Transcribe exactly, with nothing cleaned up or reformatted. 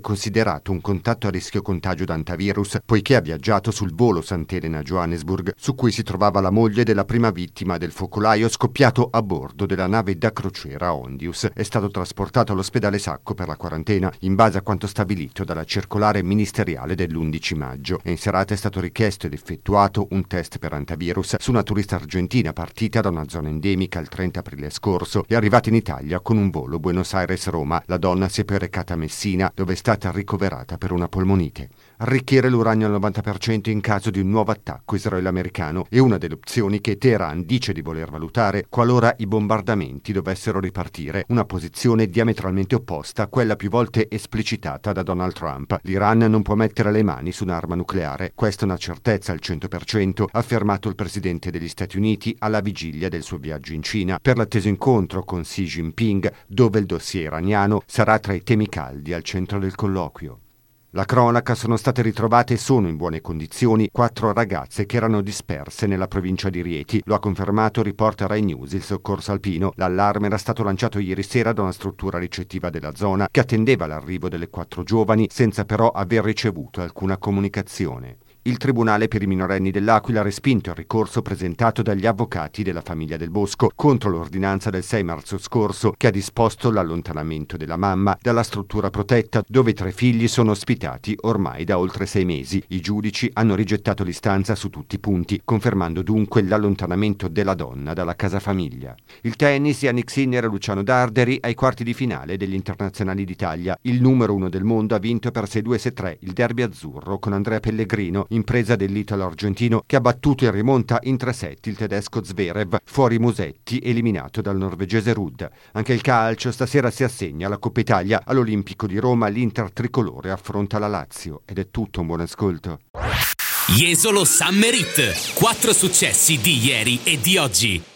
considerato un contatto a rischio contagio da antivirus, poiché ha viaggiato sul volo Sant'Elena-Johannesburg, su cui si trovava la moglie della prima vittima del focolaio scoppiato a bordo della nave da crociera Ondius. È stato trasportato all'ospedale Sacco per la quarantena, in base a quanto stabilito dalla circolare ministeriale dell'undici maggio. E in serata è stato richiesto ed effettuato un test per antivirus su una turista argentina partita da una zona endemica il trenta aprile scorso e arrivata in Italia con un volo Buenos Aires-Roma. La donna si è poi recata a Messina, dove è stata ricoverata per una polmonite. Arricchire l'uranio al novanta per cento in caso di un nuovo attacco israelo-americano è una delle opzioni che Teheran dice di voler valutare qualora i bombardamenti dovessero ripartire, una posizione diametralmente opposta a quella più volte esplicitata da Donald Trump. L'Iran non può mettere le mani su un'arma nucleare, questa è una certezza al cento per cento, ha affermato il presidente degli Stati Uniti alla vigilia del suo viaggio in Cina per l'atteso incontro con Xi Jinping, dove il dossier iraniano sarà tra i temi caldi al centro del colloquio. La cronaca: sono state ritrovate e sono in buone condizioni quattro ragazze che erano disperse nella provincia di Rieti. Lo ha confermato, riporta Rai News, il soccorso alpino. L'allarme era stato lanciato ieri sera da una struttura ricettiva della zona che attendeva l'arrivo delle quattro giovani senza però aver ricevuto alcuna comunicazione. Il Tribunale per i minorenni dell'Aquila ha respinto il ricorso presentato dagli avvocati della famiglia Del Bosco contro l'ordinanza del sei marzo scorso che ha disposto l'allontanamento della mamma dalla struttura protetta dove i tre figli sono ospitati ormai da oltre sei mesi. I giudici hanno rigettato l'istanza su tutti i punti, confermando dunque l'allontanamento della donna dalla casa famiglia. Il tennis: Jannik Sinner e Luciano Darderi ai quarti di finale degli internazionali d'Italia. Il numero uno del mondo ha vinto per sei due sei tre il derby azzurro con Andrea Pellegrino, impresa dell'italo-argentino che ha battuto in rimonta in tre set il tedesco Zverev, fuori Musetti, eliminato dal norvegese Rudd. Anche il calcio: stasera si assegna la Coppa Italia. All'Olimpico di Roma l'Inter tricolore affronta la Lazio. Ed è tutto, un buon ascolto. Jesolo Summer Hit, quattro successi di ieri e di oggi.